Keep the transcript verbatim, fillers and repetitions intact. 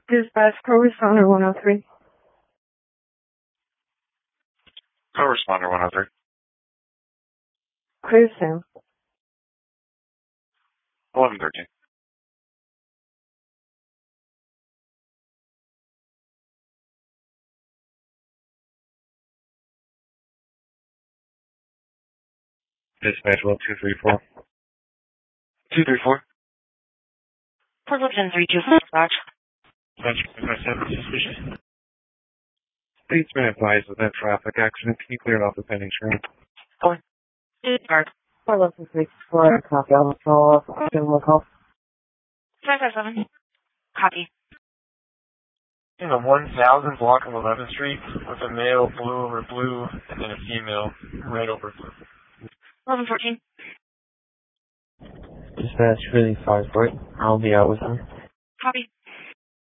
Dispatch, co-responder one oh three. Co-responder one oh three. Clear Sam. eleven thirteen. Dispatch, well, two three four. two three four. Pleasant three two four. Dispatch. Dispatch, five seven, suspicious. State's been advised of that traffic accident. Can you clear it off the pending screen? Four. Discard. Pleasant three four. Copy. I'll follow up. I'll give him a call. five five seven. Copy. In the one thousand block of eleventh Street with a male blue over blue and then a female red over blue. eleven fourteen. Dispatch, really five foot. I'll be out with him. Copy.